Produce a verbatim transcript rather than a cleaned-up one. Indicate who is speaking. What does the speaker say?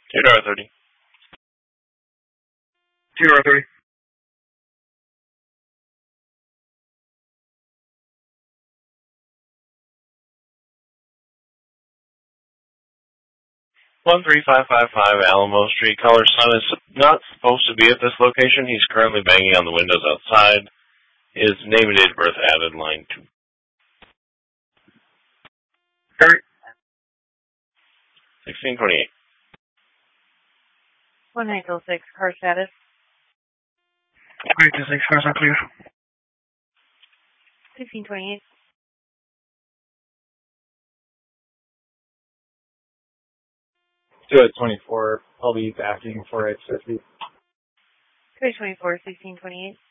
Speaker 1: Two R thirty.
Speaker 2: Two R thirty.
Speaker 1: One three five five five Alamo Street. Caller son is not supposed to be at this location. He's currently banging on the windows outside. His name and date of birth added, line two.
Speaker 2: Sorry.
Speaker 1: Sixteen twenty eight.
Speaker 3: One nine oh six. Car status.
Speaker 2: Great to six cars are clear.
Speaker 3: Sixteen twenty eight.
Speaker 4: Two at twenty four. I'll be backing for it fifty.
Speaker 3: Three twenty four. Sixteen twenty eight.